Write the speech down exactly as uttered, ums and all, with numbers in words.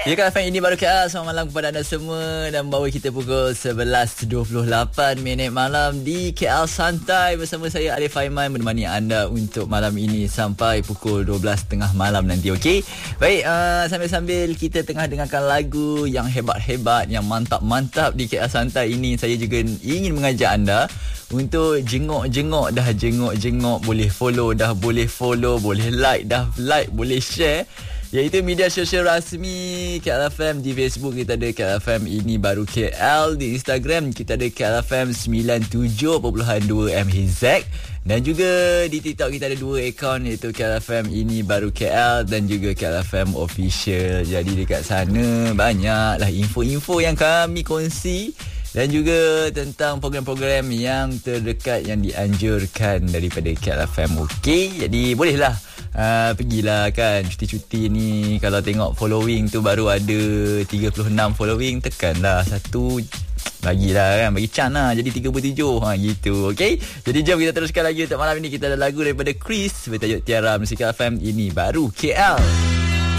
Ya K L ini baru K L. Selamat malam kepada anda semua. Dan bawa kita pukul sebelas dua puluh lapan minit malam di K L Santai bersama saya Arif Aiman menemani anda untuk malam ini sampai pukul dua belas tiga puluh malam nanti. Okey. Baik, uh, sambil-sambil kita tengah dengarkan lagu yang hebat-hebat, yang mantap-mantap di K L Santai ini, saya juga ingin mengajak anda untuk jenguk-jenguk dah jenguk-jenguk, boleh follow dah boleh follow, boleh like dah like, boleh share, iaitu media sosial rasmi K L F M. Di Facebook kita ada K L F M ini baru K L, di Instagram kita ada K L F M sembilan puluh tujuh perpuluhan dua M H Z, dan juga di TikTok kita ada dua akaun, iaitu K L F M ini baru K L dan juga K L F M Official. Jadi dekat sana banyaklah info-info yang kami kongsi dan juga tentang program-program yang terdekat yang dianjurkan daripada K L F M. Okey, jadi bolehlah uh, pergilah kan cuti-cuti ni. Kalau tengok following tu baru ada tiga puluh enam following, tekanlah satu, bagilah kan, bagi can lah jadi tiga puluh tujuh ha, gitu. Okey, jadi jom kita teruskan lagi untuk malam ini. Kita ada lagu daripada Chris bertajuk Tiara, musik K L F M ini baru K L.